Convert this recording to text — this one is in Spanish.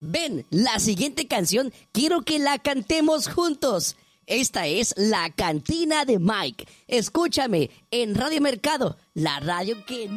Ven, la siguiente canción quiero que la cantemos juntos. Esta es La Cantina de Mike. Escúchame en Radio Mercado, la radio que